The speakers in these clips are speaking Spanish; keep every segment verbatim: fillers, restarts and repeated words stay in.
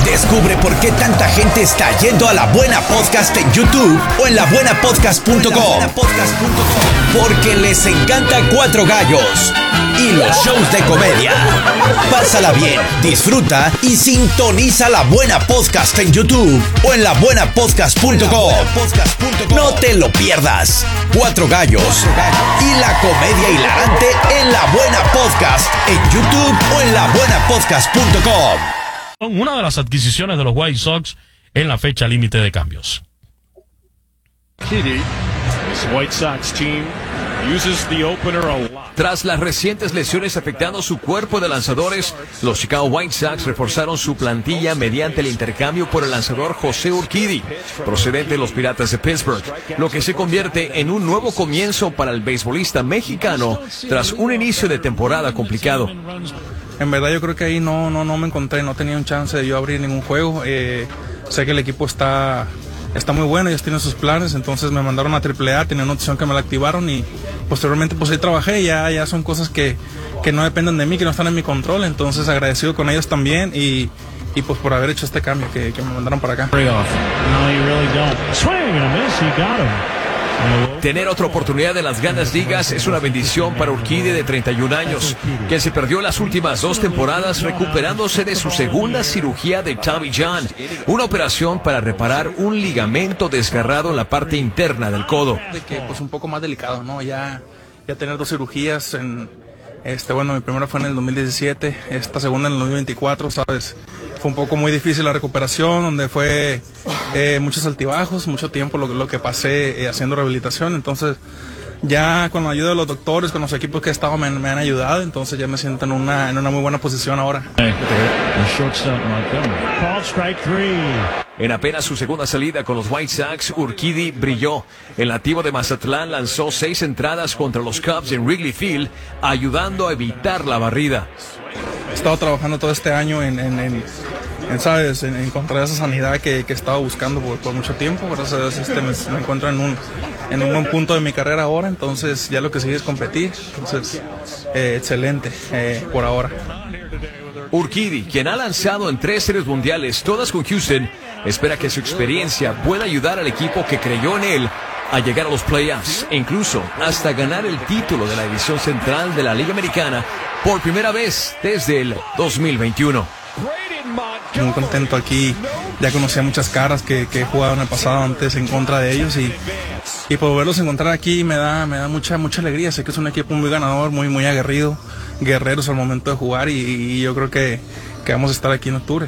Descubre por qué tanta gente está yendo a La Buena Podcast en YouTube o en la buena podcast punto com. Porque les encanta Cuatro Gallos y los shows de comedia. Pásala bien, disfruta y sintoniza La Buena Podcast en YouTube o en la buena podcast punto com. No te lo pierdas. Cuatro Gallos y la comedia hilarante en La Buena Podcast en YouTube o en la buena podcast punto com. Una de las adquisiciones de los White Sox en la fecha límite de cambios. Tras las recientes lesiones afectando su cuerpo de lanzadores, los Chicago White Sox reforzaron su plantilla mediante el intercambio por el lanzador José Urquidy, procedente de los Piratas de Pittsburgh, lo que se convierte en un nuevo comienzo para el beisbolista mexicano tras un inicio de temporada complicado. En verdad yo creo que ahí no, no, no me encontré, no tenía un chance de yo abrir ningún juego. Eh, sé que el equipo está, está muy bueno, ellos tienen sus planes, entonces me mandaron a triple A, tenía una opción que me la activaron y posteriormente pues ahí trabajé. Ya, ya son cosas que, que no dependen de mí, que no están en mi control, entonces agradecido con ellos también y, y pues por haber hecho este cambio que, que me mandaron para acá. Tener otra oportunidad en las grandes ligas es una bendición para Urquidy, de treinta y un años, que se perdió las últimas dos temporadas recuperándose de su segunda cirugía de Tommy John, una operación para reparar un ligamento desgarrado en la parte interna del codo. De que pues un poco más delicado, ¿no? Ya, ya tener dos cirugías en este bueno, mi primera fue en el dos mil diecisiete, esta segunda en el dos mil veinticuatro, ¿sabes? Fue un poco muy difícil la recuperación, donde fue eh, muchos altibajos, mucho tiempo lo, lo que pasé eh, haciendo rehabilitación. Entonces, ya con la ayuda de los doctores, con los equipos que he estado, me, me han ayudado. Entonces, ya me siento en una, en una muy buena posición ahora. En apenas su segunda salida con los White Sox, Urquidy brilló. El nativo de Mazatlán lanzó seis entradas contra los Cubs en Wrigley Field, ayudando a evitar la barrida. He estado trabajando todo este año en, en, en, en ¿sabes? En, en encontrar esa sanidad que, que he estado buscando por, por mucho tiempo. Gracias a Dios este, me, me encuentro en un, en un buen punto de mi carrera ahora, entonces ya lo que sigue es competir. Entonces, eh, excelente eh, por ahora. Urquidy, quien ha lanzado en tres series mundiales, todas con Houston, espera que su experiencia pueda ayudar al equipo que creyó en él a llegar a los playoffs e incluso hasta ganar el título de la división central de la Liga Americana por primera vez desde el dos mil veintiuno. Muy contento aquí, ya conocí a muchas caras que, que he jugado en el pasado antes en contra de ellos y, y poderlos encontrar aquí me da, me da mucha, mucha alegría. Sé que es un equipo muy ganador, muy, muy aguerrido, guerreros al momento de jugar y, y yo creo que, que vamos a estar aquí en octubre.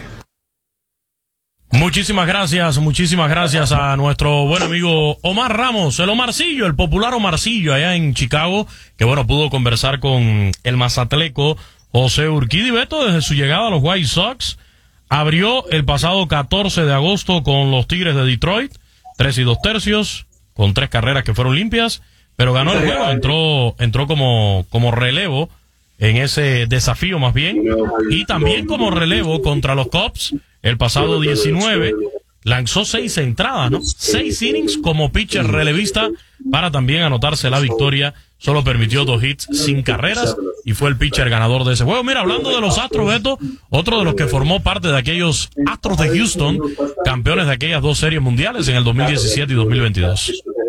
Muchísimas gracias, muchísimas gracias a nuestro buen amigo Omar Ramos, el Omarcillo, el popular Omarcillo allá en Chicago, que bueno, pudo conversar con el mazatleco José Urquidy. Beto, desde su llegada a los White Sox, abrió el pasado catorce de agosto con los Tigres de Detroit, tres y dos tercios, con tres carreras que fueron limpias, pero ganó el juego, entró, entró como, como relevo en ese desafío más bien, y también como relevo contra los Cubs. El pasado diecinueve lanzó seis entradas, ¿no? Seis innings como pitcher relevista para también anotarse la victoria. Solo permitió dos hits sin carreras y fue el pitcher ganador de ese juego. Mira, hablando de los Astros, Beto, otro de los que formó parte de aquellos Astros de Houston, campeones de aquellas dos series mundiales en el dos mil diecisiete y dos mil veintidós.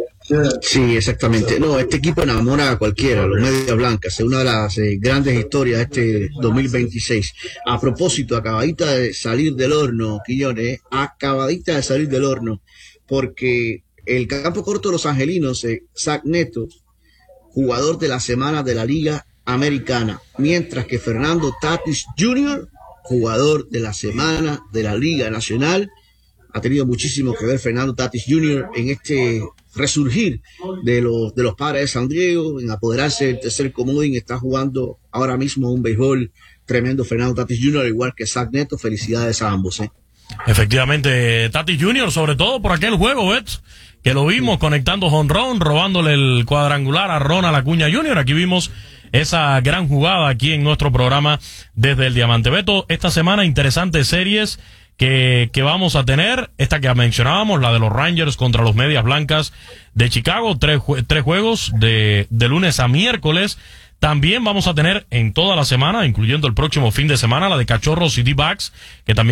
Sí, exactamente. No, este equipo enamora a cualquiera, los Medias Blancas. Es una de las eh, grandes historias de este dos mil veintiséis. A propósito, acabadita de salir del horno, Quillones, acabadita de salir del horno, porque el campo corto de los angelinos, eh, Zach Neto, jugador de la semana de la Liga Americana, mientras que Fernando Tatis junior, jugador de la semana de la Liga Nacional. Ha tenido muchísimo que ver Fernando Tatis junior en este resurgir de los, de los Padres de San Diego, en apoderarse del tercer comodín. Está jugando ahora mismo un béisbol tremendo Fernando Tatis junior, igual que Zach Neto. Felicidades a ambos, ¿eh? Efectivamente, Tatis junior, sobre todo por aquel juego, Bet, que lo vimos conectando jonrón, robándole el cuadrangular a Ronald Acuña junior Aquí vimos esa gran jugada aquí en nuestro programa desde el Diamante. Beto, esta semana interesantes series que, que vamos a tener, esta que mencionábamos, la de los Rangers contra los Medias Blancas de Chicago, tres, tres juegos de, de lunes a miércoles. También vamos a tener en toda la semana, incluyendo el próximo fin de semana, la de Cachorros y D-Backs, que también